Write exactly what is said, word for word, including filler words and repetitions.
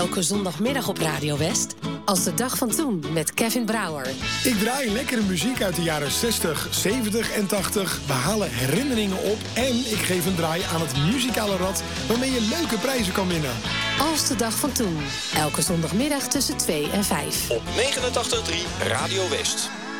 Elke zondagmiddag op Radio West. Als de dag van toen met Kevin Brouwer. Ik draai lekkere muziek uit de jaren zestig, zeventig en tachtig. We halen herinneringen op. En ik geef een draai aan het muzikale rad waarmee je leuke prijzen kan winnen. Als de dag van toen. Elke zondagmiddag tussen twee en vijf. Op negenentachtig komma drie Radio West.